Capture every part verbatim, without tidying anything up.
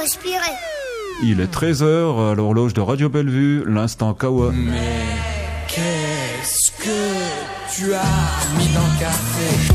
respirer. Il est treize heures à l'horloge de Radio Bellevue, l'instant Kawa. Mais qu'est-ce que tu as mis dans le café?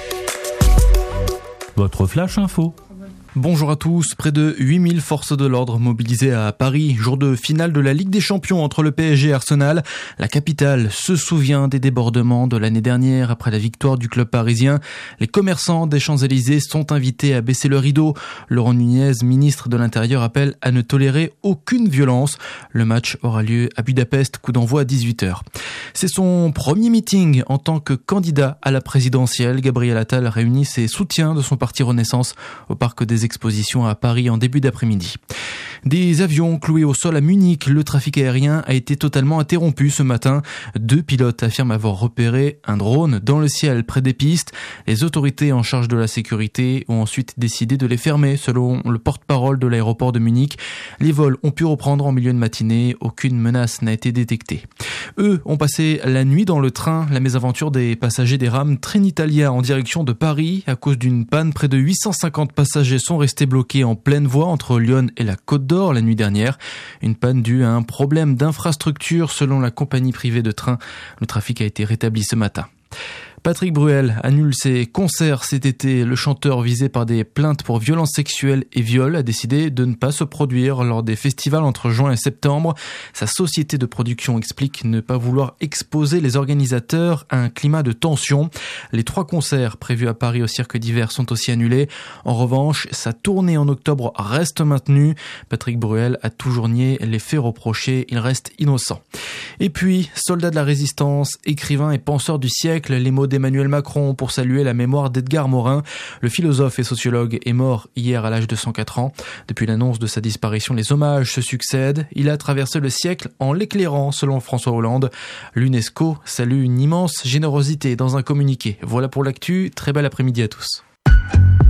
Votre flash info. Bonjour à tous. Près de huit mille forces de l'ordre mobilisées à Paris, jour de finale de la Ligue des Champions entre le P S G et Arsenal. La capitale se souvient des débordements de l'année dernière après la victoire du club parisien. Les commerçants des Champs-Élysées sont invités à baisser le rideau. Laurent Nunez, ministre de l'Intérieur, appelle à ne tolérer aucune violence. Le match aura lieu à Budapest, coup d'envoi à dix-huit heures. C'est son premier meeting en tant que candidat à la présidentielle. Gabriel Attal réunit ses soutiens de son parti Renaissance au parc des exposition à Paris en début d'après-midi. Des avions cloués au sol à Munich, le trafic aérien a été totalement interrompu ce matin. Deux pilotes affirment avoir repéré un drone dans le ciel près des pistes. Les autorités en charge de la sécurité ont ensuite décidé de les fermer, selon le porte-parole de l'aéroport de Munich. Les vols ont pu reprendre en milieu de matinée. Aucune menace n'a été détectée. Eux ont passé la nuit dans le train. La mésaventure des passagers des rames Trenitalia en direction de Paris. À cause d'une panne, près de huit cent cinquante passagers sont restés bloqués en pleine voie entre Lyon et la Côte d'Or la nuit dernière. Une panne due à un problème d'infrastructure selon la compagnie privée de train. Le trafic a été rétabli ce matin. Patrick Bruel annule ses concerts cet été. Le chanteur visé par des plaintes pour violences sexuelles et viols a décidé de ne pas se produire lors des festivals entre juin et septembre. Sa société de production explique ne pas vouloir exposer les organisateurs à un climat de tension. Les trois concerts prévus à Paris au Cirque d'Hiver sont aussi annulés. En revanche, sa tournée en octobre reste maintenue. Patrick Bruel a toujours nié les faits reprochés. Il reste innocent. Et puis, soldat de la résistance, écrivain et penseur du siècle, les mots d'Emmanuel Macron pour saluer la mémoire d'Edgar Morin. Le philosophe et sociologue est mort hier à l'âge de cent quatre ans. Depuis l'annonce de sa disparition, les hommages se succèdent. Il a traversé le siècle en l'éclairant, selon François Hollande. L'UNESCO salue une immense générosité dans un communiqué. Voilà pour l'actu. Très bel après-midi à tous.